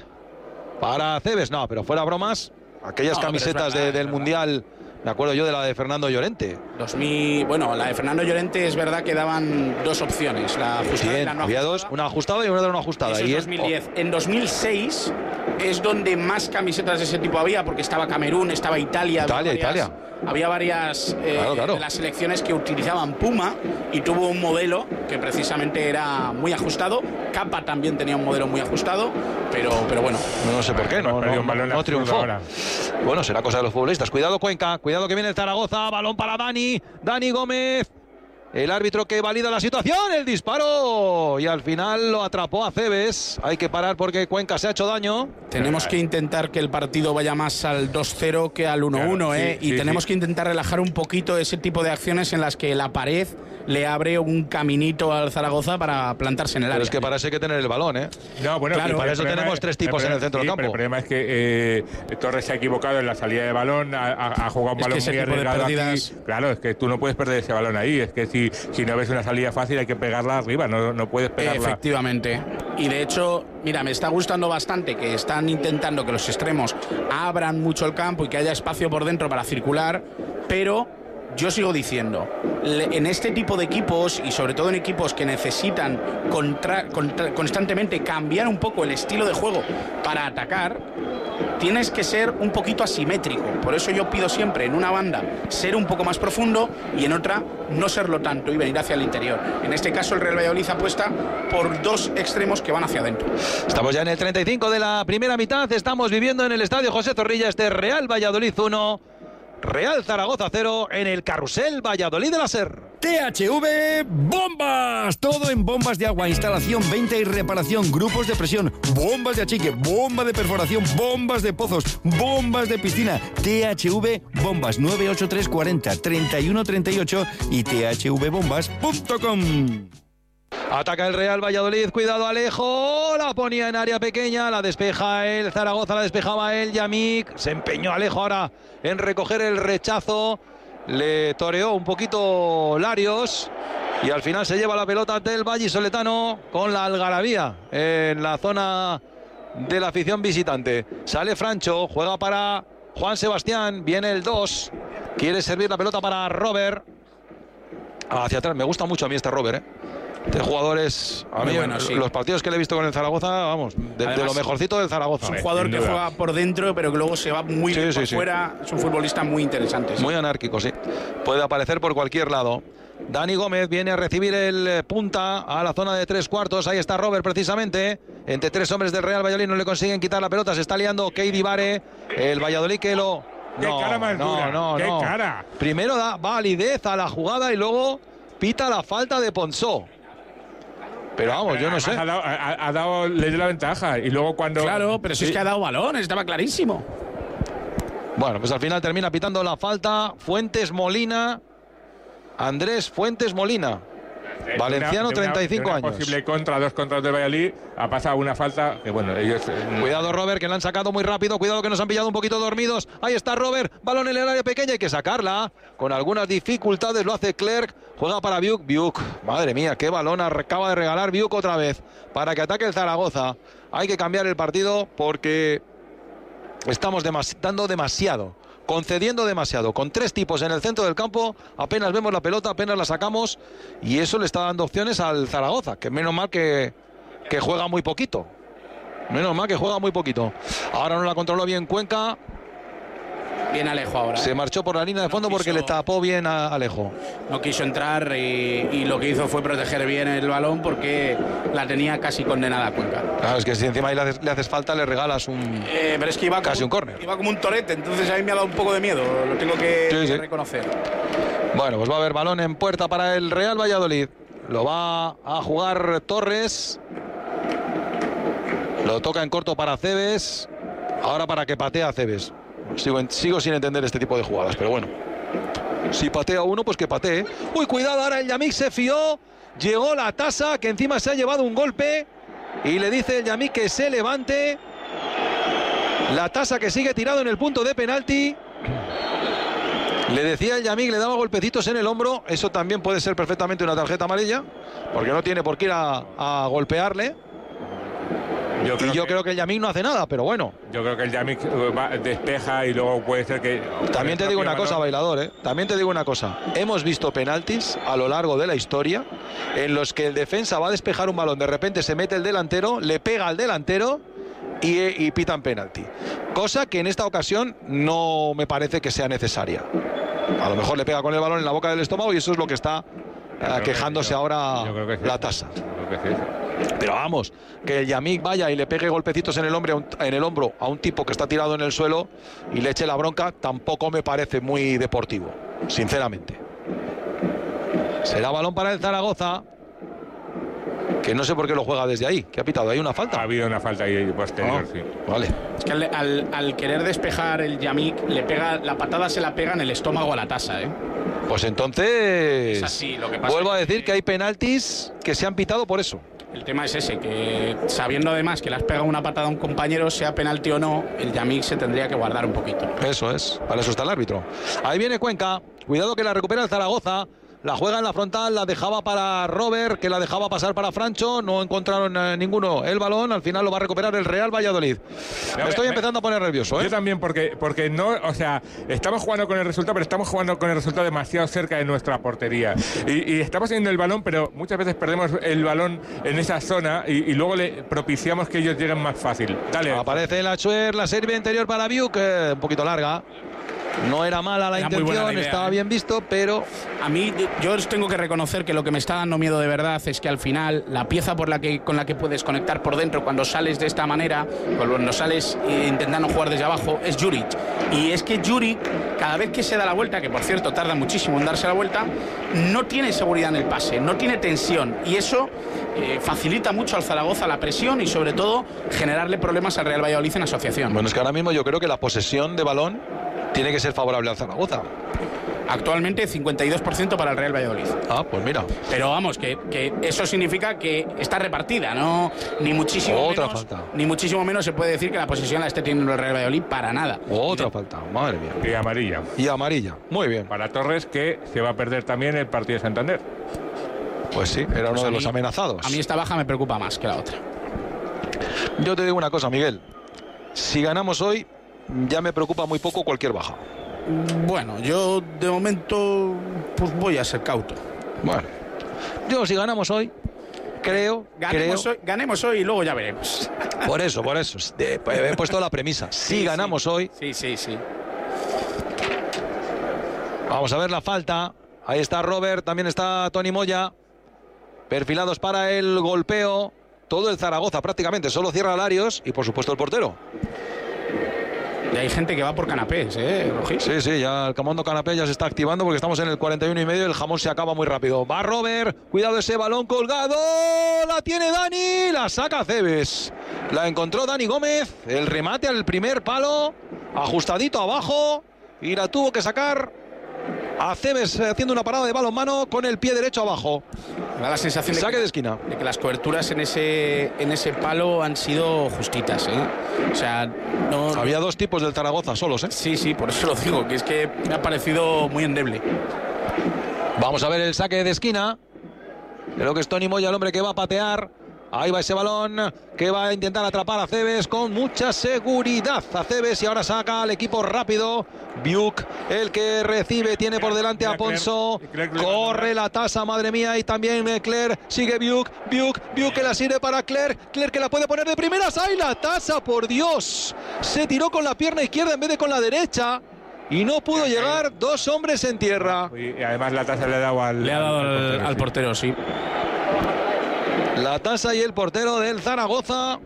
para Cebes. No, pero fuera bromas, aquellas No, pero es camisetas verdad, de- es del verdad. Mundial, me acuerdo yo de la de Fernando Llorente. dos mil, bueno, la de Fernando Llorente es verdad que daban dos opciones, la ajustada y Bien, la no había ajustada. dos, una ajustada y una no ajustada. Eso es y él- dos mil diez. En dos mil seis es donde más camisetas de ese tipo había, porque estaba Camerún, estaba Italia. Italia, había varias, Italia. Había varias eh, Claro, claro. de las selecciones que utilizaban Puma y tuvo un modelo que precisamente era muy ajustado. Capa también tenía un modelo muy ajustado, pero, pero bueno. no sé por qué, no, Hemos perdido no, un balón no absurdo triunfó. ahora. Bueno, será cosa de los futbolistas. Cuidado Cuenca, cuidado que viene el Zaragoza, balón para Dani, Dani Gómez. El árbitro que valida la situación, el disparo. Y al final lo atrapó a Cebes. Hay que parar porque Cuenca se ha hecho daño. Tenemos que intentar que el partido vaya más al dos cero que al uno uno, Claro, ¿eh? sí, y sí, tenemos sí. que intentar relajar un poquito ese tipo de acciones en las que la pared le abre un caminito al Zaragoza para plantarse en el Pero área. es que para eso hay que tener el balón, ¿eh? No, bueno, Claro, el para eso problema tenemos es- tres tipos el en el centro del sí, campo. pero el problema es que eh, Torres se ha equivocado en la salida de balón, ha, ha- ha jugado un Es que balón ese muy tipo de arriesgado aquí. pérdidas- Claro, es que tú no puedes perder ese balón ahí. Es que si, si no ves una salida fácil hay que pegarla arriba, no, no puedes pegarla. Efectivamente. Y de hecho, mira, me está gustando bastante que están intentando que los extremos abran mucho el campo y que haya espacio por dentro para circular, pero yo sigo diciendo, le- en este tipo de equipos y sobre todo en equipos que necesitan contra- contra- constantemente cambiar un poco el estilo de juego para atacar, tienes que ser un poquito asimétrico. Por eso yo pido siempre en una banda ser un poco más profundo y en otra no serlo tanto y venir hacia el interior. En este caso el Real Valladolid apuesta por dos extremos que van hacia adentro. Estamos ya en el treinta y cinco de la primera mitad. Estamos viviendo en el Estadio José Zorrilla este Real Valladolid uno, Real Zaragoza cero en el Carrusel Valladolid de la SER. T H V Bombas. Todo en bombas de agua, instalación, venta y reparación, grupos de presión, bombas de achique, bomba de perforación, bombas de pozos, bombas de piscina. T H V Bombas nueve ocho tres cuarenta treinta y uno treinta y ocho y t h v bombas punto com. Ataca el Real Valladolid, cuidado Alejo, la ponía en área pequeña, la despeja el Zaragoza, la despejaba el Yamik, se empeñó Alejo ahora en recoger el rechazo, le toreó un poquito Larios y al final se lleva la pelota del vallisoletano con la algarabía en la zona de la afición visitante. Sale Francho, juega para Juan Sebastián, viene el dos, quiere servir la pelota para Robert. Hacia atrás, me gusta mucho a mí este Robert, ¿eh? Este jugador es, a Muy mí, bueno, sí. los partidos que le he visto con el Zaragoza, vamos, de, de lo mejorcito del Zaragoza. Es un jugador que juega por dentro, pero que luego se va muy Sí, bien sí, por sí. fuera. Es un futbolista muy interesante. Sí. Muy anárquico, sí. Puede aparecer por cualquier lado. Dani Gómez viene a recibir el eh, punta a la zona de tres cuartos. Ahí está Robert precisamente. Entre tres hombres del Real Valladolid no le consiguen quitar la pelota. Se está liando Keidi Vare. El Valladolid que lo... ¡Qué No, cara más no, dura! no, ¡Qué no. cara! Primero da validez a la jugada y luego pita la falta de Ponsó. Pero vamos, yo no Además, sé. Ha dado, ha- ha dado, le dio la ventaja. Y luego cuando. Claro, pero si Sí. es que ha dado balón, estaba clarísimo. Bueno, pues al final termina pitando la falta Fuentes Molina. Andrés Fuentes Molina. De Valenciano, una- de una- treinta y cinco de una años. Posible contra, dos contras del Valladolid. Ha pasado una falta que, bueno, ellos. eh, Cuidado Robert, que la han sacado muy rápido. Cuidado que nos han pillado un poquito dormidos. Ahí está Robert, balón en el área pequeña. Hay que sacarla. Con algunas dificultades lo hace Clerc. Juega para Biuk. Biuk, madre mía, qué balón acaba de regalar Biuk otra vez. Para que ataque el Zaragoza. Hay que cambiar el partido porque estamos demas- dando demasiado. Concediendo demasiado. Con tres tipos en el centro del campo, apenas vemos la pelota, apenas la sacamos. Y eso le está dando opciones al Zaragoza. Que menos mal que, que juega muy poquito. Menos mal que juega muy poquito. Ahora no la controló bien Cuenca. Bien Alejo ahora. Se ¿eh? marchó por la línea de No fondo porque quiso- le tapó bien a Alejo. No quiso entrar y, y lo que hizo fue proteger bien el balón porque la tenía casi condenada a Cuenca. Claro, es que si encima ahí le haces, le haces falta, le regalas un... Eh, pero es que iba Casi como, un córner. Iba como un torete, entonces a mí me ha dado un poco de miedo. Lo tengo que, Sí, sí. que reconocer. Bueno, pues va a haber balón en puerta para el Real Valladolid. Lo va a jugar Torres. Lo toca en corto para Cebes. Ahora para que patea Cebes. Sigo, en- sigo sin entender este tipo de jugadas, pero bueno. Si patea uno, pues que patee. Uy, cuidado, ahora el Yamik se fió. Llegó la tasa, que encima se ha llevado un golpe. Y le dice el Yamik que se levante. La tasa que sigue tirado en el punto de penalti. Le decía el Yamik, le daba golpecitos en el hombro. Eso también puede ser perfectamente una tarjeta amarilla, porque no tiene por qué ir a, a golpearle. Yo Y yo creo que el Yamik no hace nada, pero bueno. Yo creo que el Yamik eh, va- despeja y luego puede ser que. También te digo una cosa, bailador, ¿eh? También te digo una cosa. Hemos visto penaltis a lo largo de la historia en los que el defensa va a despejar un balón, de repente se mete el delantero, le pega al delantero y, y pitan penalti. Cosa que en esta ocasión no me parece que sea necesaria. A lo mejor le pega con el balón en la boca del estómago y eso es lo que está eh, quejándose yo- ahora yo creo que sí. la tasa. Yo creo que sí. Pero vamos, que el Yamik vaya y le pegue golpecitos en el, hombre, a un- en el hombro a un tipo que está tirado en el suelo y le eche la bronca, tampoco me parece muy deportivo, sinceramente. Será balón para el Zaragoza, que no sé por qué lo juega desde ahí, que ha pitado ahí una Ha falta. habido una falta ahí posterior, Ah, sí. Vale. Es que al, al- al querer despejar el Yamik, le pega, la patada se la pega en el estómago a la tasa, ¿eh? Pues entonces Es así, lo que pasa vuelvo a es decir que- que hay penaltis que se han pitado por eso. El tema es ese, que sabiendo además que le has pegado una patada a un compañero, sea penalti o no, el Yamik se tendría que guardar un poquito. Eso es, para eso está el árbitro. Ahí viene Cuenca, cuidado que la recupera el Zaragoza. La juega en la frontal, la dejaba para Robert, que la dejaba pasar para Francho. No encontraron eh, ninguno el balón. Al final lo va a recuperar el Real Valladolid. Me me- estoy me- empezando a poner nervioso, ¿eh? Yo también, porque, porque no, o sea, estamos jugando con el resultado, pero estamos jugando con el resultado demasiado cerca de nuestra portería. Y, y estamos teniendo el balón, pero muchas veces perdemos el balón en esa zona y, y luego le propiciamos que ellos lleguen más fácil. Dale. Aparece la Chuer, la sirve interior para Biuk, eh, un poquito larga. No era mala la Era muy buena intención, la idea, estaba ¿eh? bien visto, pero A mí, yo os tengo que reconocer que lo que me está dando miedo de verdad es que al final la pieza por la que, con la que puedes conectar por dentro cuando sales de esta manera, cuando sales eh, intentando jugar desde abajo, es Juric. Y es que Juric, cada vez que se da la vuelta, que por cierto tarda muchísimo en darse la vuelta, no tiene seguridad en el pase, no tiene tensión. Y eso eh, facilita mucho al Zaragoza la presión y sobre todo generarle problemas al Real Valladolid en asociación. bueno, es que ahora mismo yo creo que la posesión de balón tiene que ser favorable al Zaragoza. Actualmente cincuenta y dos por ciento para el Real Valladolid. Ah, pues mira. Pero vamos, que, que eso significa que está repartida, ¿no? Ni muchísimo Otra menos. falta. Ni muchísimo menos se puede decir que la posesión la esté teniendo el Real Valladolid para nada. Otra falta, madre mía. Y amarilla. Y amarilla, muy bien. Para Torres, que se va a perder también el partido de Santander. Pues sí, era uno Pues a de los mí- amenazados. A mí esta baja me preocupa más que la otra. Yo te digo una cosa, Miguel. Si ganamos hoy, ya me preocupa muy poco cualquier baja. Bueno, yo de momento pues voy a ser cauto. Bueno, yo si ganamos hoy, creo, ganemos, creo. Hoy, ganemos hoy y luego ya veremos. Por eso, por eso. De, he puesto la premisa. Si sí, ganamos sí. hoy. Sí, sí, sí. Vamos a ver la falta. Ahí está Robert, también está Tony Moya. Perfilados para el golpeo. Todo el Zaragoza prácticamente. Solo cierra Larios y por supuesto el portero. Y hay gente que va por canapés, ¿eh, Rojí? Sí, sí, ya el Camondo Canapé ya se está activando porque estamos en el cuarenta y uno y medio y el jamón se acaba muy rápido. Va Robert, cuidado ese balón colgado. La tiene Dani, la saca Cebes. La encontró Dani Gómez. El remate al primer palo. Ajustadito abajo. Y la tuvo que sacar a Cebes haciendo una parada de balonmano con el pie derecho abajo. Me da la sensación de saque que, de esquina. De que las coberturas en ese, en ese palo han sido justitas, ¿eh? O sea, no... Había dos tipos del Zaragoza solos, ¿eh? Sí, sí, por eso lo digo, que es que me ha parecido muy endeble. Vamos a ver el saque de esquina. Creo que es Tony Moya el hombre que va a patear. Ahí va ese balón que va a intentar atrapar a Cebes con mucha seguridad. A Cebes y ahora saca al equipo rápido. Biuk, el que recibe, tiene por delante a Ponso. Corre la tasa, madre mía. Y también Clerc, sigue Biuk. Biuk, Biuk que la sirve para Clerc. Clerc que la puede poner de primeras. ¡Ay, la tasa, por Dios! Se tiró con la pierna izquierda en vez de con la derecha. Y no pudo llegar, dos hombres en tierra. Y además la tasa le ha dado al, le ha dado al, al portero, al portero sí. La tasa y el portero del Zaragoza.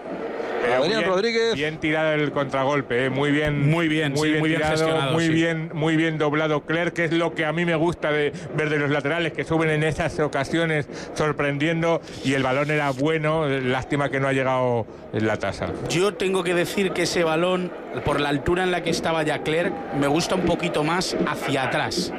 Adrián bien, Rodríguez. Bien tirado el contragolpe, ¿eh? muy bien, muy bien, muy sí, bien, muy bien tirado, gestionado, muy sí. bien, muy bien doblado Clerc, que es lo que a mí me gusta de ver de los laterales, que suben en esas ocasiones sorprendiendo, y el balón era bueno, lástima que no ha llegado en la tasa. Yo tengo que decir que ese balón, por la altura en la que estaba ya Clerc, me gusta un poquito más hacia atrás.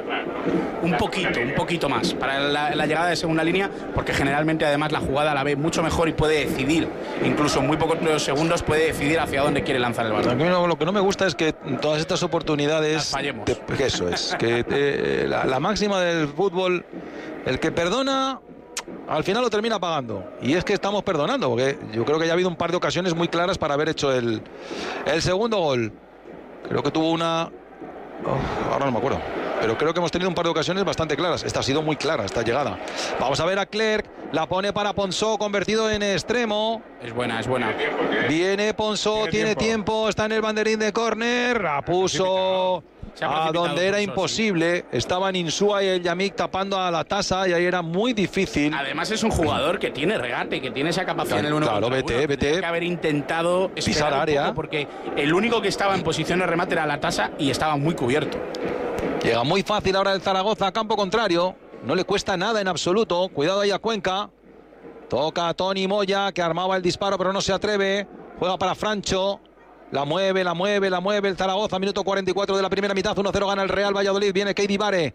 Un poquito, un poquito más para la, la llegada de segunda línea, porque generalmente además la jugada la ve mucho mejor y puede decidir, incluso en muy pocos segundos puede decidir hacia dónde quiere lanzar el balón. A mí no, lo que no me gusta es que todas estas oportunidades las fallemos. Te, que eso es, que te, la, la máxima del fútbol, el que perdona al final lo termina pagando, y es que estamos perdonando, porque yo creo que ya ha habido un par de ocasiones muy claras para haber hecho el, el segundo gol. Creo que tuvo una... Oh, ahora no me acuerdo, pero creo que hemos tenido un par de ocasiones bastante claras. Esta ha sido muy clara, esta llegada. Vamos a ver a Clerc, la pone para Ponso, convertido en extremo. Es buena, es buena. Viene Ponso, tiene, tiene tiempo. tiempo, está en el banderín de córner, la puso a donde era Ponso, imposible. Sí. Estaban Insúa y el Yamik tapando a la tasa y ahí era muy difícil. Además es un jugador que tiene regate, que tiene esa capacidad claro, en el uno claro, contra vete, uno. vete. Tenía que haber intentado pisar área, porque el único que estaba en posición de remate era la tasa y estaba muy cubierto. Llega muy fácil ahora el Zaragoza a campo contrario. No le cuesta nada en absoluto. Cuidado ahí a Cuenca. Toca a Tony Moya, que armaba el disparo pero no se atreve. Juega para Francho. La mueve, la mueve, la mueve el Zaragoza. Minuto cuarenta y cuatro de la primera mitad. uno cero gana el Real Valladolid. Viene Keidi Bare.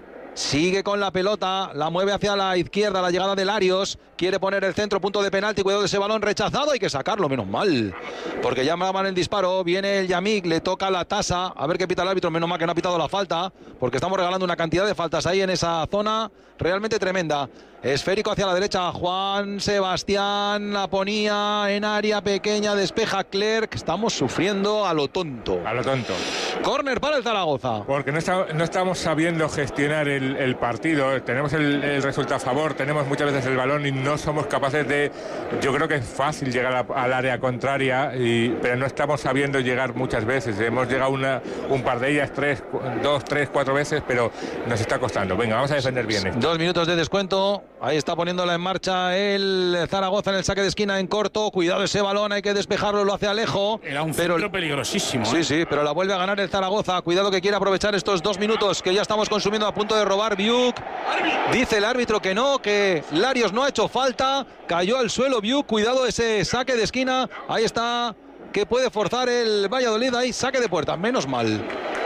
Sigue con la pelota. La mueve hacia la izquierda. La llegada de Larios. Quiere poner el centro, punto de penalti. Cuidado de ese balón rechazado. Hay que sacarlo, menos mal. Porque ya llamaban el disparo. Viene el Yamik. Le toca la tasa. A ver qué pita el árbitro. Menos mal que no ha pitado la falta. Porque estamos regalando una cantidad de faltas ahí en esa zona realmente tremenda. Esférico hacia la derecha. Juan Sebastián la ponía en área pequeña. Despeja Clerc. Estamos sufriendo a lo tonto. A lo tonto. Córner para el Zaragoza. Porque no, está, no estamos sabiendo gestionar el, el partido. Tenemos el, el resultado a favor. Tenemos muchas veces el balón y no somos capaces de... Yo creo que es fácil llegar a, al área contraria, y, pero no estamos sabiendo llegar muchas veces. Hemos llegado una, un par de ellas, tres, dos, tres, cuatro veces, pero nos está costando. Venga, vamos a defender bien esto. Dos minutos de descuento. Ahí está poniéndola en marcha el Zaragoza en el saque de esquina en corto. Cuidado ese balón, hay que despejarlo, lo hace Alejo. Era un pero centro peligrosísimo. Sí, ¿eh? sí, pero la vuelve a ganar el Zaragoza. Cuidado que quiere aprovechar estos dos minutos que ya estamos consumiendo, a punto de robar Biuk. Dice el árbitro que no, que Larios no ha hecho falta. Cayó al suelo Biuk. Cuidado ese saque de esquina. Ahí está, que puede forzar el Valladolid. Ahí saque de puerta, menos mal.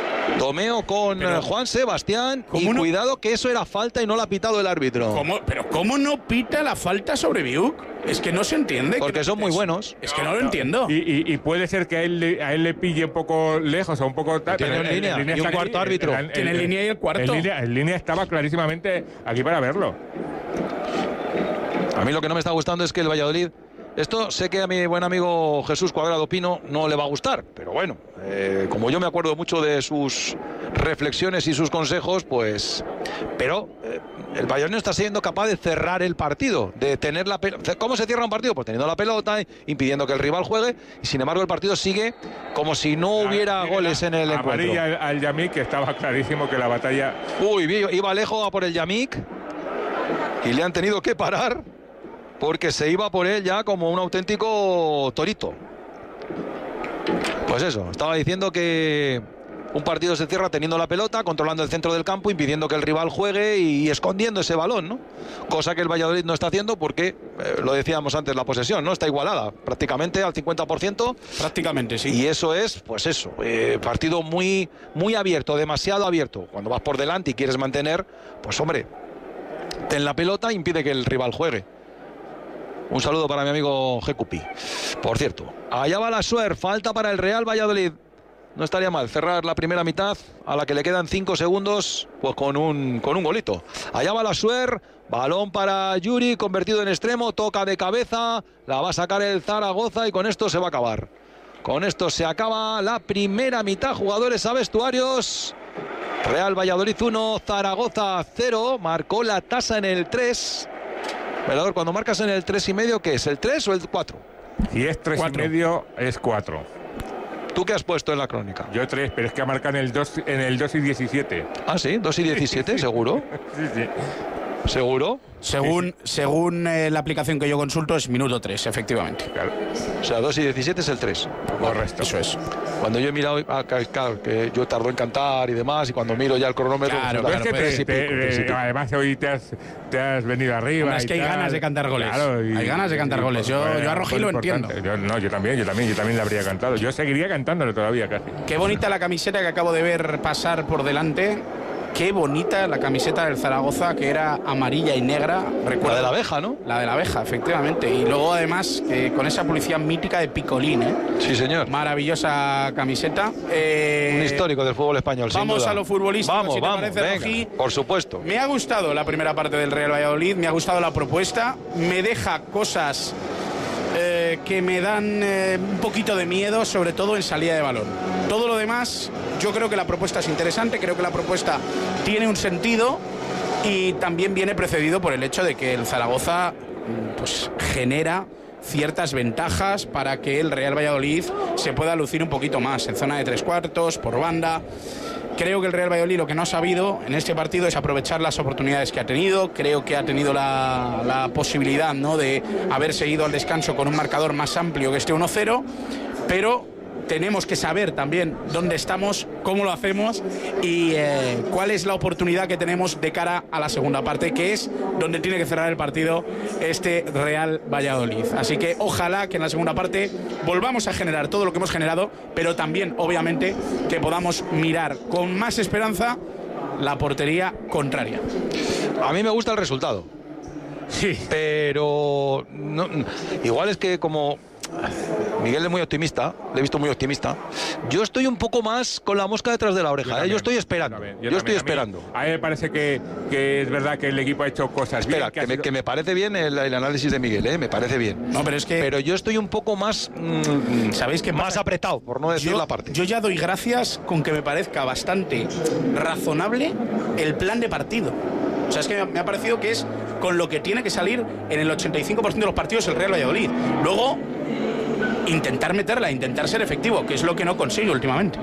Tomeo con pero, Juan Sebastián y no? Cuidado que eso era falta y no la ha pitado el árbitro. ¿Cómo? ¿Pero cómo no pita la falta sobre Biuk? Es que no se entiende. Porque son muy buenos. Es que no lo entiendo. Y, y, y puede ser que a él, le, a él le pille un poco lejos o un poco... Tiene en línea, y un cuarto árbitro. El, el, Tiene en línea y el cuarto. En línea, en línea estaba clarísimamente aquí para verlo. A mí lo que no me está gustando es que el Valladolid Esto sé que a mi buen amigo Jesús Cuadrado Pino no le va a gustar, pero bueno, eh, como yo me acuerdo mucho de sus reflexiones y sus consejos, pues... Pero eh, el Valladolid no está siendo capaz de cerrar el partido, de tener la pelota. ¿Cómo se cierra un partido? Pues teniendo la pelota, impidiendo que el rival juegue, y sin embargo el partido sigue como si no hubiera la, goles la, en el encuentro. Amarilla al, al Yamik, que estaba clarísimo que la batalla... Uy, iba lejos a por el Yamik y le han tenido que parar porque se iba por él ya como un auténtico torito. Pues eso, estaba diciendo que un partido se cierra teniendo la pelota, controlando el centro del campo, impidiendo que el rival juegue y escondiendo ese balón, ¿no? Cosa que el Valladolid no está haciendo porque, eh, lo decíamos antes, la posesión, ¿no? Está igualada, prácticamente al cincuenta por ciento. Prácticamente, sí. Y eso es, pues eso, eh, partido muy, muy abierto, demasiado abierto. Cuando vas por delante y quieres mantener, pues hombre, ten la pelota, impide que el rival juegue. Un saludo para mi amigo Jecupi. Por cierto, allá va la Suer, falta para el Real Valladolid. No estaría mal cerrar la primera mitad, a la que le quedan cinco segundos, pues con un, con un golito. Allá va la Suer, balón para Yuri, convertido en extremo, toca de cabeza, la va a sacar el Zaragoza y con esto se va a acabar. Con esto se acaba la primera mitad, jugadores a vestuarios. Real Valladolid uno, Zaragoza cero, marcó la tasa en el tres. Velador, cuando marcas en el tres y medio, ¿qué es? ¿El tres o el cuatro? Si es tres y medio, es cuatro. ¿Tú qué has puesto en la crónica? Yo tres, pero es que marcan el dos, en el dos y diecisiete. Ah, sí, dos y diecisiete, sí, ¿seguro? Sí, sí. ¿Seguro? Según, según eh, la aplicación que yo consulto es minuto tres, efectivamente. Claro. O sea, dos y diecisiete es el tres. Correcto. Eso es. Cuando yo he mirado, ah, claro, que yo tardo en cantar y demás, y cuando miro ya el cronómetro... Claro, pues, claro, da pues, tres y Te- pico, te- tres y pico. además hoy te has, te has venido arriba. Hombre, es y que hay tal. ganas de cantar goles. Claro, y- Hay ganas de cantar y- goles. Yo- pues, yo a Rogi pues, lo importante. Yo, no, yo también, yo también, yo también le habría cantado. Yo seguiría cantándolo todavía casi. Qué bonita la camiseta que acabo de ver pasar por delante. Qué bonita la camiseta del Zaragoza, que era amarilla y negra. Recuerdo. La de la abeja, ¿no? La de la abeja, efectivamente. Y luego, además, eh, con esa publicidad mítica de Picolín, ¿eh? Sí, señor. Maravillosa camiseta. Eh, Un histórico del fútbol español, sin Vamos duda. a lo futbolístico, Vamos, si te vamos, parece, venga, Rogi. por supuesto. Me ha gustado la primera parte del Real Valladolid, me ha gustado la propuesta, me deja cosas eh, que me dan eh, un poquito de miedo, sobre todo en salida de balón. Todo lo demás, yo creo que la propuesta es interesante, creo que la propuesta tiene un sentido y también viene precedido por el hecho de que el Zaragoza pues, genera ciertas ventajas para que el Real Valladolid se pueda lucir un poquito más en zona de tres cuartos, por banda. Creo que el Real Valladolid lo que no ha sabido en este partido es aprovechar las oportunidades que ha tenido. Creo que ha tenido la, la posibilidad, ¿no?, de haberse ido al descanso con un marcador más amplio que este uno cero, pero tenemos que saber también dónde estamos, cómo lo hacemos y eh, cuál es la oportunidad que tenemos de cara a la segunda parte, que es donde tiene que cerrar el partido este Real Valladolid. Así que ojalá que en la segunda parte volvamos a generar todo lo que hemos generado, pero también, obviamente, que podamos mirar con más esperanza la portería contraria. A mí me gusta el resultado. Sí. Pero no, igual es que como Miguel es muy optimista, le he visto muy optimista. Yo estoy un poco más con la mosca detrás de la oreja. Yo, también, ¿eh? yo estoy esperando. Yo, también, yo, yo estoy también. esperando. A mí, a mí me parece que, que es verdad que el equipo ha hecho cosas Espera, bien. que, ha me, sido- que me parece bien el, el análisis de Miguel, ¿eh? Me parece bien. No, pero es que Pero yo estoy un poco más, mm, ¿sabéis qué más pasa? apretado, por no decir yo, la parte. yo ya doy gracias con que me parezca bastante razonable el plan de partido. O sea, es que me ha parecido que es con lo que tiene que salir en el ochenta y cinco por ciento de los partidos el Real Valladolid. Luego, intentar meterla, intentar ser efectivo, que es lo que no consigo últimamente.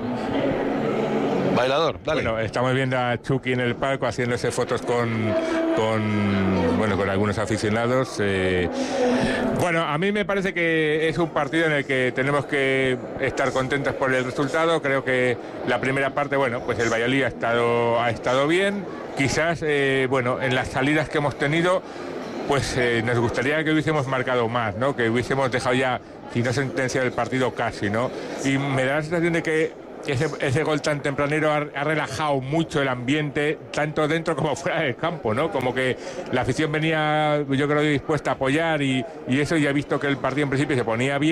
Bailador, dale. Bueno, estamos viendo a Chucky en el palco haciéndose fotos con, con, bueno, con algunos aficionados. Eh, bueno, a mí me parece que es un partido en el que tenemos que estar contentos por el resultado. Creo que la primera parte, bueno, pues el Valladolid ha estado, ha estado bien. Quizás, eh, bueno, en las salidas que hemos tenido, pues eh, nos gustaría que hubiésemos marcado más, ¿no? Que hubiésemos dejado ya, si no sentenciado el partido casi, ¿no? Y me da la sensación de que ese, ese gol tan tempranero ha, ha relajado mucho el ambiente, tanto dentro como fuera del campo, ¿no? Como que la afición venía, yo creo, dispuesta a apoyar y, y eso, ya he visto que el partido en principio se ponía bien.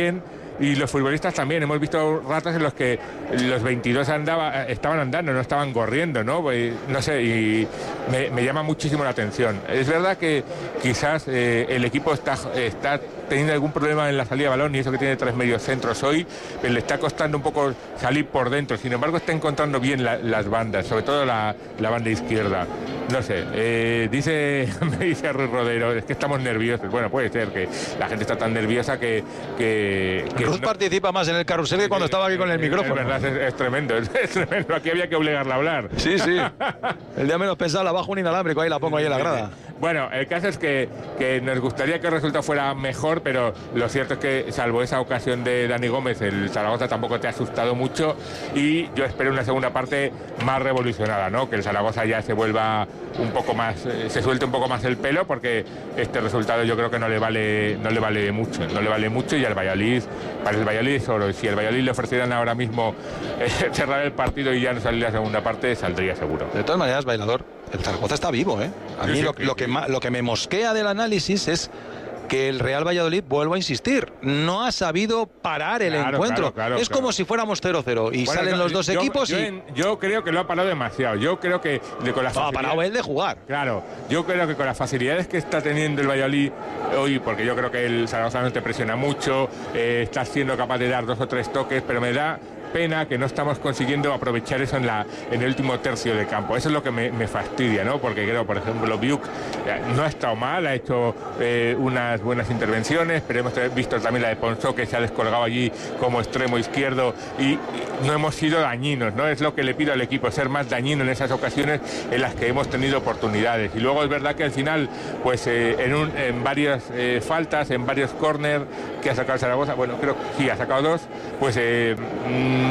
y los futbolistas también. Hemos visto ratos en los que los veintidós andaba, estaban andando, no estaban corriendo, ¿no? Y, no sé, y me, me llama muchísimo la atención. Es verdad que quizás eh, el equipo está, está teniendo algún problema en la salida de balón, y eso que tiene tres mediocentros hoy, le está costando un poco salir por dentro. Sin embargo, está encontrando bien la, las bandas, sobre todo la, la banda izquierda. No sé, eh, dice, me dice Ruiz Rodero, es que estamos nerviosos. Bueno, puede ser que la gente está tan nerviosa que... que, que Ruth no, participa más en el carrusel que cuando estaba aquí con el es, micrófono. Es verdad, es, es tremendo, es, es tremendo. Aquí había que obligarla a hablar. Sí, sí. El día menos pensado la bajo un inalámbrico, ahí la pongo ahí en la grada. Bueno, el caso es que, que nos gustaría que el resultado fuera mejor, pero lo cierto es que, salvo esa ocasión de Dani Gómez, el Zaragoza tampoco te ha asustado mucho, y yo espero una segunda parte más revolucionada, ¿no? Que el Zaragoza ya se vuelva un poco más, eh, se suelte un poco más el pelo, porque este resultado yo creo que no le vale, no le vale mucho, no le vale mucho, y al Valladolid, para el Valladolid es oro. Si el Valladolid le ofrecieran ahora mismo eh, cerrar el partido y ya no salir la segunda parte, saldría seguro. De todas maneras, Bailador, el Zaragoza está vivo, ¿eh? A mí sí, sí, lo, sí, lo, sí. que ma, lo que me mosquea del análisis es que el Real Valladolid, vuelvo a insistir, no ha sabido parar el Claro, encuentro. claro, claro, es como claro. si fuéramos cero cero y Bueno, salen yo, los dos yo, equipos yo, y... en- yo creo que lo ha parado demasiado. Yo creo que de, con la No, ha facilidad- parado él de jugar. Claro, yo creo que con las facilidades que está teniendo el Valladolid hoy, porque yo creo que el Zaragoza no te presiona mucho, eh, está siendo capaz de dar dos o tres toques, pero me da pena que no estamos consiguiendo aprovechar eso en la en el último tercio de campo. Eso es lo que me, me fastidia, ¿no? Porque creo, por ejemplo, Biuk eh, no ha estado mal, ha hecho eh, unas buenas intervenciones, pero hemos visto también la de Ponsó, que se ha descolgado allí como extremo izquierdo, y, y no hemos sido dañinos, ¿no? Es lo que le pido al equipo, ser más dañino en esas ocasiones en las que hemos tenido oportunidades. Y luego es verdad que al final, pues eh, en, un, en varias eh, faltas, en varios córner que ha sacado el Zaragoza, bueno, creo que sí, ha sacado dos, pues eh, mmm,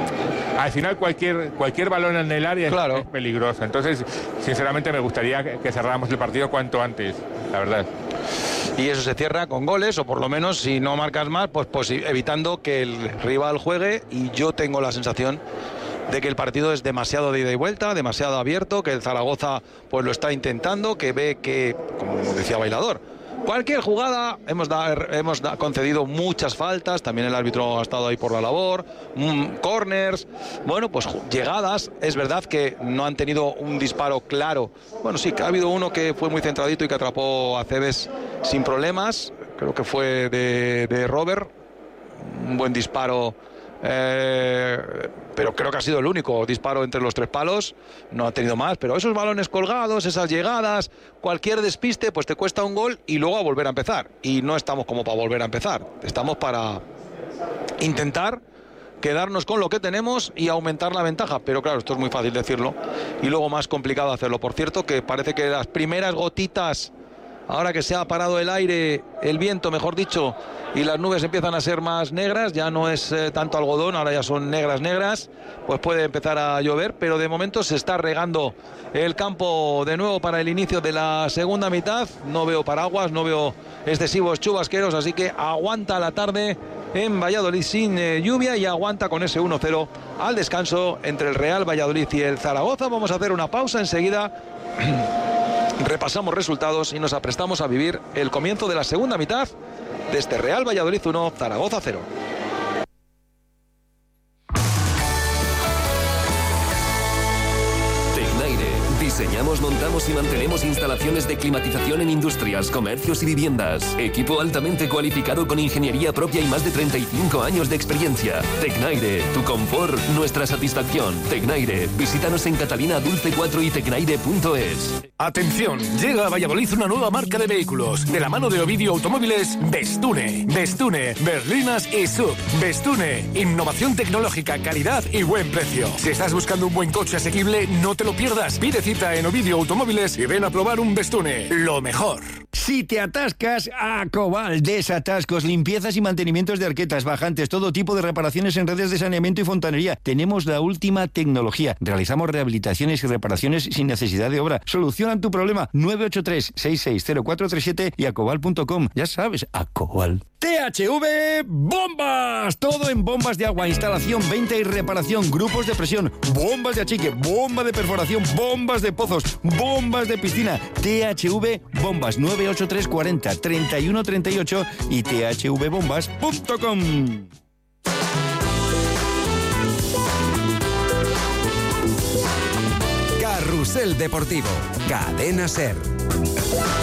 al final cualquier cualquier balón en el área Claro. es, es peligroso. Entonces, sinceramente, me gustaría que, que cerráramos el partido cuanto antes, la verdad. Y eso se cierra con goles, o por lo menos, si no marcas más, pues, pues evitando que el rival juegue. Y yo tengo la sensación de que el partido es demasiado de ida y vuelta, demasiado abierto, que el Zaragoza pues lo está intentando, que ve que, como decía Bailador, cualquier jugada, hemos, da, hemos da, concedido muchas faltas, también el árbitro ha estado ahí por la labor, mmm, corners, bueno, pues llegadas. Es verdad que no han tenido un disparo claro. Bueno, sí, que ha habido uno que fue muy centradito y que atrapó a Cebes sin problemas, creo que fue de, de Robert, un buen disparo. Eh, pero creo que ha sido el único disparo entre los tres palos, no ha tenido más. Pero esos balones colgados, esas llegadas, cualquier despiste, pues te cuesta un gol y luego a volver a empezar. Y no estamos como para volver a empezar, estamos para intentar quedarnos con lo que tenemos y aumentar la ventaja. Pero claro, esto es muy fácil decirlo y luego más complicado hacerlo. Por cierto, que parece que las primeras gotitas, ahora que se ha parado el aire, el viento mejor dicho, y las nubes empiezan a ser más negras, ya no es eh, tanto algodón, ahora ya son negras negras, pues puede empezar a llover, pero de momento se está regando el campo de nuevo para el inicio de la segunda mitad. No veo paraguas, no veo excesivos chubasqueros, así que aguanta la tarde en Valladolid sin eh, lluvia, y aguanta con ese uno cero al descanso entre el Real Valladolid y el Zaragoza. Vamos a hacer una pausa, enseguida repasamos resultados y nos aprestamos a vivir el comienzo de la segunda mitad de este Real Valladolid uno, Zaragoza cero. Diseñamos, montamos y mantenemos instalaciones de climatización en industrias, comercios y viviendas. Equipo altamente cualificado con ingeniería propia y más de treinta y cinco años de experiencia. Tecnaire, tu confort, nuestra satisfacción. Tecnaire, visítanos en Catalina Dulce cuatro y tecnaire punto es. Atención, llega a Valladolid una nueva marca de vehículos. De la mano de Ovidio Automóviles, Bestune. Bestune, berlinas y sub. Bestune, innovación tecnológica, calidad y buen precio. Si estás buscando un buen coche asequible, no te lo pierdas. Pide cita en Ovidio Automóviles y ven a probar un Bestune. Lo mejor. Si te atascas, a Cobal, desatascos, limpiezas y mantenimientos de arquetas, bajantes, todo tipo de reparaciones en redes de saneamiento y fontanería. Tenemos la última tecnología. Realizamos rehabilitaciones y reparaciones sin necesidad de obra. Solucionan tu problema. nueve ocho tres, seis seis cero cuatro tres siete y acobal punto com. Ya sabes, Acobal. T H V Bombas. Todo en bombas de agua, instalación, venta y reparación, grupos de presión, bombas de achique, bomba de perforación, bombas de pozos, bombas de piscina. T H V Bombas nueve ocho tres cuatro cero, treinta y uno treinta y ocho y t h v bombas punto com. Carrusel Deportivo, Cadena SER.